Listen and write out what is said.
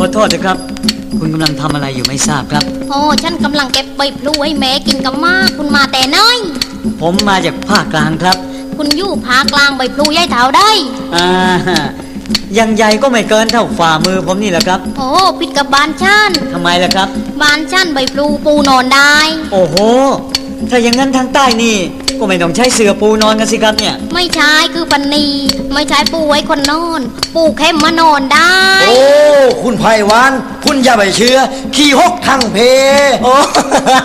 อโทษนะครับคุณกำลังทำอะไรอยู่ไม่ทราบครับโอ้ฉันกำลังเก็บใบพลูให้แม่กินกับมากคุณมาแต่น้อยผมมาจากภาคกลางครับคุณอยู่ภาคกลางใบพลูยายเถาได้ยังใหญ่ก็ไม่เกินเท่าฝ่ามือผมนี่แหละครับโอ้ผิดกับบ้านฉันทำไมล่ะครับบ้านฉันใบพลูปูนอนได้โอ้โหถ้าอย่างนั้นทางใต้นี่ก็ไม่ต้องใช้เสื่อปูนอนกันสิครับเนี่ยไม่ใช่คือปันนีไม่ใช่ปูไว้คนนอนปูแค่มานอนได้โอ้คุณไพวันคุณอย่าไปเชื่อขี้หกทั้งเพโอ้